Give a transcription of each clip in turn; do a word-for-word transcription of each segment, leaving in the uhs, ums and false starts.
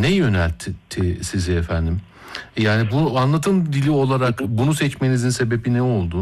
ne yöneltti sizi efendim? Yani bu anlatım dili olarak bunu seçmenizin sebebi ne oldu?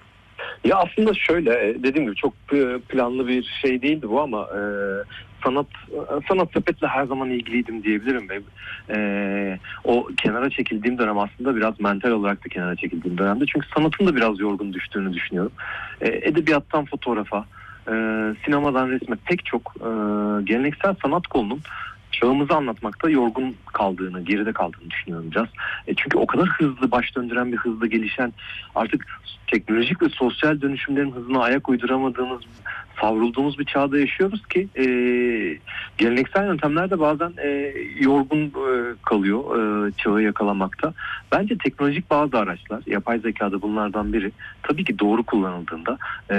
Ya aslında şöyle, dediğim gibi çok planlı bir şey değildi bu ama e, sanat sanat sepetle her zaman ilgiliydim diyebilirim. Ve e, o kenara çekildiğim dönem aslında biraz mental olarak da kenara çekildiğim dönemde. Çünkü sanatın da biraz yorgun düştüğünü düşünüyorum. E, edebiyattan fotoğrafa, e, sinemadan resme pek çok e, geleneksel sanat kolunun çağımızı anlatmakta yorgun kaldığını, geride kaldığını düşünüyorum biraz. E çünkü o kadar hızlı, baş döndüren bir hızlı gelişen, artık teknolojik ve sosyal dönüşümlerin hızına ayak uyduramadığımız, savrulduğumuz bir çağda yaşıyoruz ki e, geleneksel yöntemler de bazen e, yorgun e, kalıyor e, çağı yakalamakta. Bence teknolojik bazı araçlar, yapay zekada bunlardan biri, tabii ki doğru kullanıldığında e,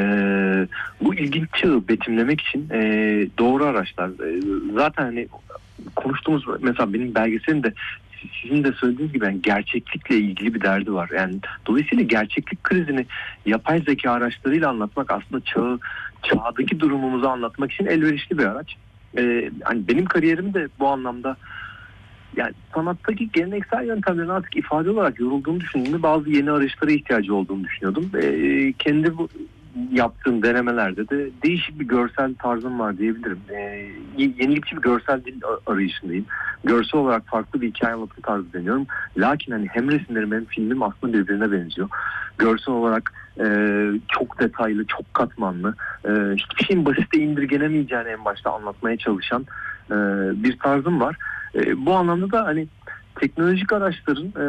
bu ilginç çağı betimlemek için e, doğru araçlar. E, zaten hani konuştuğumuz, mesela benim belgeselim de sizin de söylediğiniz gibi yani gerçeklikle ilgili bir derdi var. Yani dolayısıyla gerçeklik krizini yapay zeka araçlarıyla anlatmak aslında çağı, çağdaki durumumuzu anlatmak için elverişli bir araç. Ee, hani benim kariyerim de bu anlamda, yani sanattaki geleneksel yöntemlerin artık ifade olarak yorulduğunu düşündüğümde bazı yeni arayışlara ihtiyacı olduğunu düşünüyordum. Ee, kendi bu yaptığım denemelerde de değişik bir görsel tarzım var diyebilirim. Ee, yenilikçi bir görsel dil arayışındayım. Görsel olarak farklı bir hikaye anlatım tarzı deniyorum. Lakin hani hem resimlerim hem filmim aslında birbirine benziyor. Görsel olarak e, çok detaylı, çok katmanlı, e, hiçbir şeyin basite indirgenemeyeceğini en başta anlatmaya çalışan e, bir tarzım var. E, bu anlamda da hani teknolojik araçların e,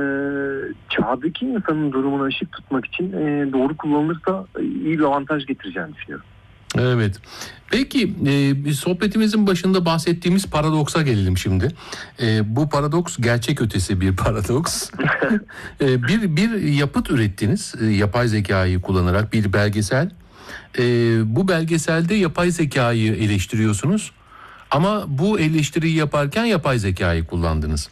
çağdaki insanın durumuna ışık tutmak için e, doğru kullanılırsa iyi bir avantaj getireceğini düşünüyorum. Evet. Peki e, sohbetimizin başında bahsettiğimiz paradoksa gelelim şimdi. E, bu paradoks gerçek ötesi bir paradoks. e, bir bir yapıt ürettiniz e, yapay zekayı kullanarak, bir belgesel. E, bu belgeselde yapay zekayı eleştiriyorsunuz. Ama bu eleştiriyi yaparken yapay zekayı kullandınız.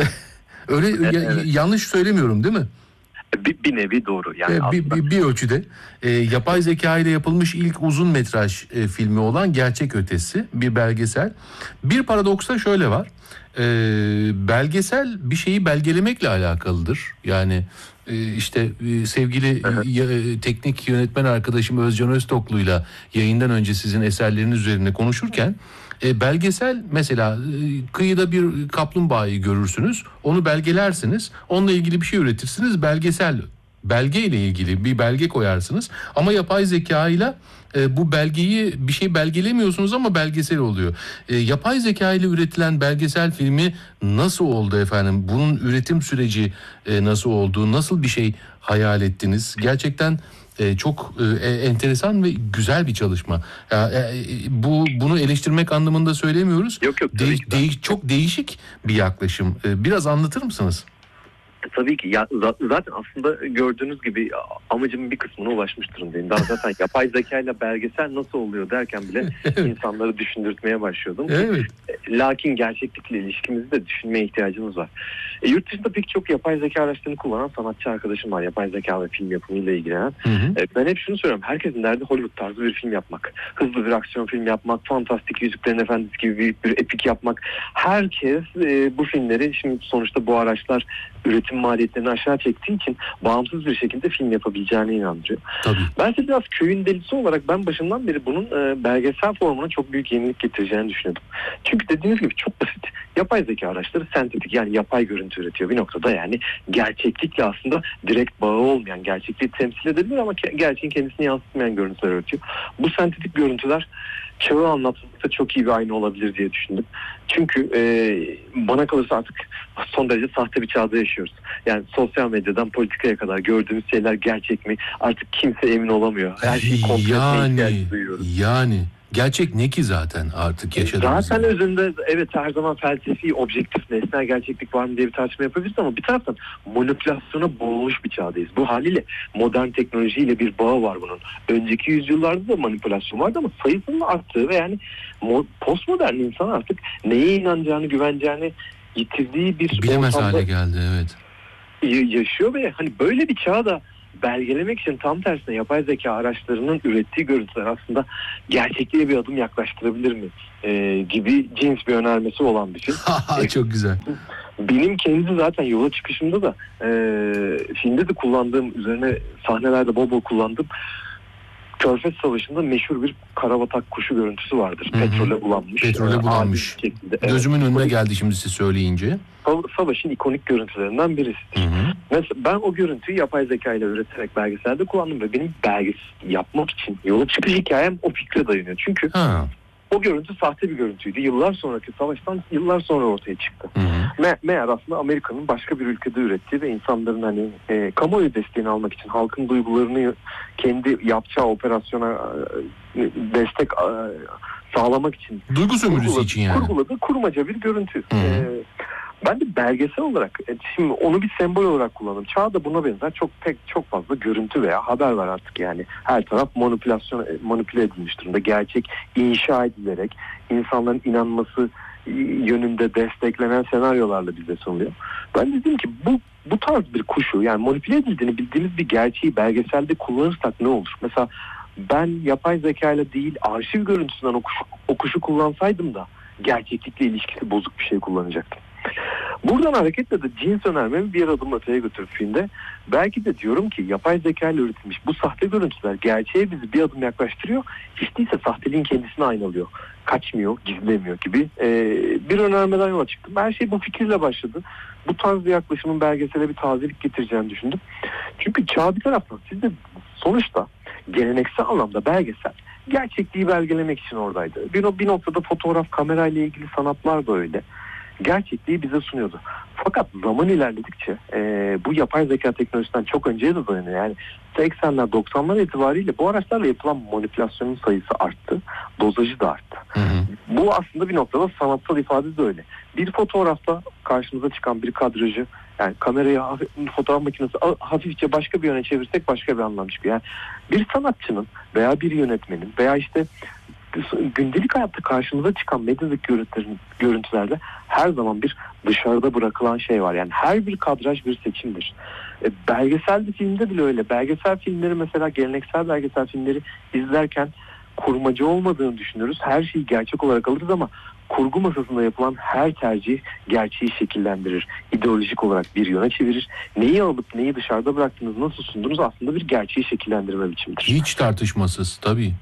Öyle evet. Yanlış söylemiyorum değil mi? Bir, bir nevi doğru. Yani ee, bir, bir, bir ölçüde e, yapay zeka ile yapılmış ilk uzun metraj e, filmi olan Gerçek Ötesi bir belgesel. Bir paradoks da şöyle var. E, belgesel bir şeyi belgelemekle alakalıdır. Yani e, işte e, sevgili e, teknik yönetmen arkadaşım Özcan Öztoklu'yla yayından önce sizin eserleriniz üzerine konuşurken E, belgesel mesela e, kıyıda bir kaplumbağayı görürsünüz, onu belgelersiniz, onunla ilgili bir şey üretirsiniz, belgesel, belge ile ilgili bir belge koyarsınız. Ama yapay zeka ile e, bu belgeyi, bir şey belgelemiyorsunuz ama belgesel oluyor. E, yapay zeka ile üretilen belgesel filmi nasıl oldu efendim? Bunun üretim süreci e, nasıl oldu? Nasıl bir şey hayal ettiniz? Gerçekten Ee, çok e, enteresan ve güzel bir çalışma. Ya, e, bu bunu eleştirmek anlamında söylemiyoruz. Yok yok. De- de- çok değişik bir yaklaşım. Ee, biraz anlatır mısınız? Tabii ki. Ya, zaten aslında gördüğünüz gibi amacımın bir kısmına ulaşmış durumdayım. Daha zaten yapay zekayla belgesel nasıl oluyor derken bile insanları düşündürtmeye başlıyordum. Evet. Lakin gerçeklikle ilişkimizi de düşünmeye ihtiyacımız var. E, yurt dışında pek çok yapay zeka araçlarını kullanan sanatçı arkadaşım var. Yapay zeka ve film yapımıyla ilgilenen. Hı hı. E, ben hep şunu söylüyorum. Herkesin derdi Hollywood tarzı bir film yapmak. Hızlı bir aksiyon film yapmak. Fantastik Yüzüklerin Efendisi gibi büyük bir epik yapmak. Herkes e, bu filmleri, şimdi sonuçta bu araçlar üretim maliyetlerini aşağı çektiği için bağımsız bir şekilde film yapabileceğine inandırıyor. Tabii. Ben de biraz köyün delisi olarak ben başından beri bunun e, belgesel formuna çok büyük yenilik getireceğini düşünüyordum. Çünkü dediğiniz gibi çok basit. Yapay zeka araçları sentetik, yani yapay görüntü üretiyor bir noktada, yani gerçeklikle aslında direkt bağı olmayan, gerçekliği temsil edebilir ama gerçeğin kendisini yansıtmayan görüntüler üretiyor. Bu sentetik görüntüler çağı anlatmakta çok iyi bir ayna olabilir diye düşündüm. Çünkü e, bana kalırsa artık son derece sahte bir çağda yaşıyoruz. Yani sosyal medyadan politikaya kadar gördüğümüz şeyler gerçek mi? Artık kimse emin olamıyor. Her şeyi kontrol etmeye ihtiyacı duyuyoruz. Yani gerçek ne ki zaten artık yaşadığımız. Zaten özünde evet her zaman felsefi, objektif, nesnel gerçeklik var mı diye bir tartışma yapabiliriz ama bir taraftan manipülasyona boğulmuş bir çağdayız. Bu haliyle modern teknolojiyle bir bağı var bunun. Önceki yüzyıllarda da manipülasyon vardı ama sayısının arttığı ve yani postmodern insan artık neye inanacağını, güveneceğini yitirdiği bir bilemez ortamda hale geldi, evet. yaşıyor ve hani böyle bir çağda belgelemek için tam tersine yapay zeka araçlarının ürettiği görüntüler aslında gerçekliğe bir adım yaklaştırabilir mi Ee, gibi cins bir önermesi olan bir film. Çok güzel. Benim kendi zaten yola çıkışımda da e, filmde de kullandığım, üzerine sahnelerde bol bol kullandığım Körfez Savaşı'nda meşhur bir karabatak kuşu görüntüsü vardır. Hı hı. Petrole bulanmış. Petrole e, bulanmış. adil bir şekilde. Evet. Gözümün önüne geldi şimdi siz söyleyince. Savaşın ikonik görüntülerinden birisidir. Hı hı. Mesela ben o görüntüyü yapay zeka ile üreterek belgeselde kullandım ve benim belgesel yapmak için yola çıkış hikayem o fikre dayanıyor. Çünkü Ha. o görüntü sahte bir görüntüydü. Yıllar sonraki savaştan yıllar sonra ortaya çıktı. Hı hı. Me- meğer aslında Amerika'nın başka bir ülkede ürettiği ve insanların hani e, kamuoyu desteğini almak için halkın duygularını kendi yapacağı operasyona e, destek e, sağlamak için Duygu sömürüsü kurguladı, için yani. kurguladığı kurmaca bir görüntü. Hı hı. E, ben de belgesel olarak e, şimdi onu bir sembol olarak kullandım. Çağda buna benzer çok pek çok fazla görüntü veya haber var artık yani. Her taraf manipülasyon manipüle edilmiş durumda. Gerçek inşa edilerek insanların inanması yönünde desteklenen senaryolarla bize sunuluyor. Ben dedim ki bu bu tarz bir kuşu, yani manipüle edildiğini bildiğimiz bir gerçeği belgeselde kullanırsak ne olur? Mesela ben yapay zeka ile değil arşiv görüntüsünden o kuşu, o kuşu kullansaydım da gerçeklikle ilişkisi bozuk bir şey kullanacaktım. Buradan hareketle de cins önermemi bir adım öteye götürüp filmde belki de diyorum ki yapay zeka ile üretilmiş bu sahte görüntüler gerçeğe bizi bir adım yaklaştırıyor. Hiç değilse sahteliğin kendisini aynalıyor. Kaçmıyor, gizlemiyor gibi ee, bir önermeden yola çıktım. Her şey bu fikirle başladı. Bu tarz bir yaklaşımın belgesele bir tazelik getireceğini düşündüm. Çünkü çağ bir taraftan siz de sonuçta geleneksel anlamda belgesel gerçekliği belgelemek için oradaydı. Bir, bir noktada fotoğraf, kamerayla ilgili sanatlar da öyle. Gerçekliği bize sunuyordu. Fakat zaman ilerledikçe e, bu yapay zeka teknolojisinden çok önceye de dayanıyor. Yani seksenler doksanlar itibariyle bu araçlarla yapılan manipülasyonun sayısı arttı. Dozajı da arttı. Hı hı. Bu aslında bir noktada sanatsal ifade de öyle. Bir fotoğrafta karşımıza çıkan bir kadrajı, yani kamerayı hafif, fotoğraf makinesi hafifçe başka bir yöne çevirsek başka bir anlam çıkıyor. Yani bir sanatçının veya bir yönetmenin veya işte gündelik hayatta karşımıza çıkan medyadaki görüntülerde her zaman bir dışarıda bırakılan şey var. Yani her bir kadraj bir seçimdir. E, belgesel bir filmde bile öyle. Belgesel filmleri, mesela geleneksel belgesel filmleri izlerken kurmaca olmadığını düşünürüz. Her şeyi gerçek olarak alırız ama kurgu masasında yapılan her tercih gerçeği şekillendirir. İdeolojik olarak bir yöne çevirir. Neyi alıp neyi dışarıda bıraktığınız, nasıl sundunuz aslında bir gerçeği şekillendirme biçimidir. Hiç tartışmasız tabii.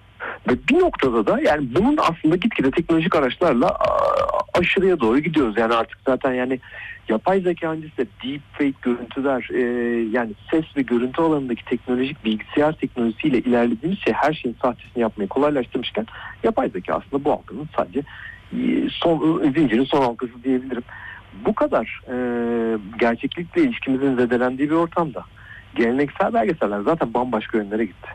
Ve bir noktada da yani bunun aslında gitgide teknolojik araçlarla aşırıya doğru gidiyoruz. Yani artık zaten yani yapay zeka öncesi de deepfake görüntüler, e, yani ses ve görüntü alanındaki teknolojik bilgisayar teknolojisiyle ilerlediğimiz şey her şeyin sahtesini yapmayı kolaylaştırmışken yapay zeka aslında bu halkının sadece son, zincirin son halkası diyebilirim. Bu kadar e, gerçeklikle ilişkimizin zedelendiği bir ortamda geleneksel belgeseller zaten bambaşka yönlere gitti.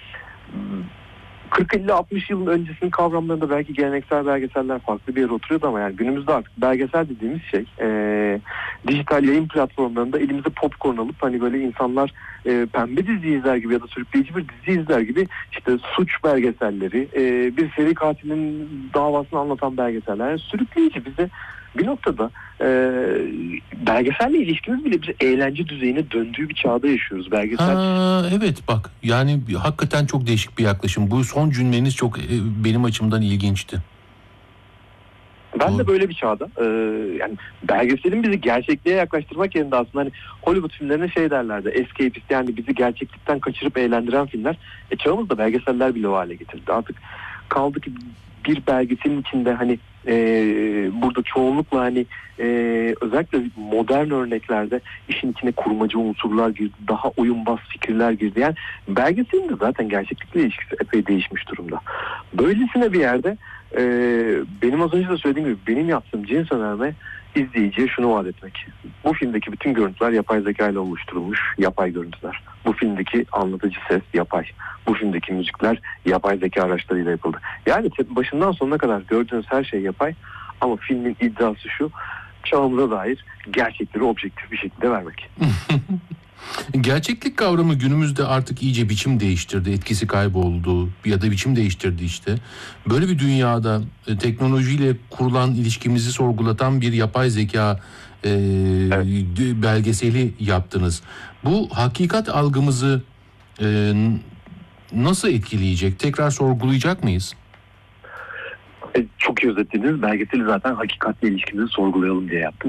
kırk elli altmış yılın öncesinin kavramlarında belki geleneksel belgeseller farklı bir yere oturuyordu ama yani günümüzde artık belgesel dediğimiz şey e, dijital yayın platformlarında elimize popcorn alıp hani böyle insanlar e, pembe dizi izler gibi ya da sürükleyici bir dizi izler gibi işte suç belgeselleri, e, bir seri katilin davasını anlatan belgeseller, yani sürükleyici, bize bir noktada e, belgeselle ilişkimiz bile bize eğlence düzeyine döndüğü bir çağda yaşıyoruz. Belgesel. Ha, evet bak yani hakikaten çok değişik bir yaklaşım. Bu son cümleniz çok e, benim açımdan ilginçti. Ben Doğru. de böyle bir çağda e, yani belgeselin bizi gerçekliğe yaklaştırmak yerine aslında hani Hollywood filmlerine şey derlerdi, escapist, yani bizi gerçeklikten kaçırıp eğlendiren filmler. E, çağımızda belgeseller bile o hale getirdi. Artık kaldı ki bir belgeselin içinde hani e, burada çoğunlukla hani e, özellikle modern örneklerde işin içine kurmaca unsurlar girdi, daha oyunbaz fikirler girdi. Yani belgeselin de zaten gerçeklikle ilişkisi epey değişmiş durumda. Böylesine bir yerde e, benim az önce de söylediğim gibi benim yaptığım cins önerme izleyiciye şunu vaat etmek: bu filmdeki bütün görüntüler yapay zeka ile oluşturulmuş yapay görüntüler. Bu filmdeki anlatıcı ses yapay. Bu filmdeki müzikler yapay zeka araçlarıyla yapıldı. Yani başından sonuna kadar gördüğünüz her şey yapay ama filmin iddiası şu: çağımıza dair gerçekleri objektif bir şekilde vermek. Gerçeklik kavramı günümüzde artık iyice biçim değiştirdi, etkisi kayboldu ya da biçim değiştirdi işte. Böyle bir dünyada e, teknolojiyle kurulan ilişkimizi sorgulatan bir yapay zeka e, Evet. belgeseli yaptınız. Bu hakikat algımızı e, nasıl etkileyecek? Tekrar sorgulayacak mıyız? E, çok iyi özetlediniz. Belgeseli zaten hakikatle ilişkimizi sorgulayalım diye yaptım.